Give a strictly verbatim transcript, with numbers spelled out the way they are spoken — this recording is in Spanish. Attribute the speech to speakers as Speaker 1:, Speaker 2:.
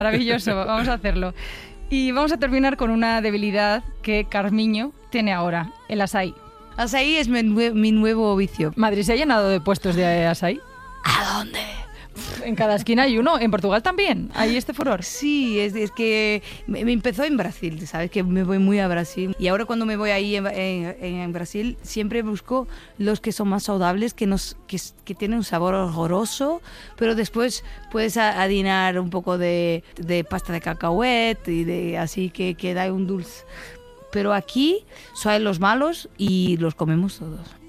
Speaker 1: Maravilloso, vamos a hacerlo. Y vamos a terminar con una debilidad que Carmiño tiene ahora, el açaí.
Speaker 2: Açaí es mi, nue- mi nuevo vicio.
Speaker 1: Madrid se ha llenado de puestos de açaí.
Speaker 2: ¿A dónde?
Speaker 1: En cada esquina hay uno. En Portugal también hay este furor.
Speaker 2: Sí, es, es que me, me empezó en Brasil, ¿sabes? Que me voy muy a Brasil. Y ahora cuando me voy ahí en, en- en Brasil, siempre busco los que son más saludables, que, nos, que, s- que tienen un sabor horroroso, pero después puedes a- adinar un poco de, de pasta de cacahuete y de así que, que da un dulce. Pero aquí salen los malos y los comemos todos.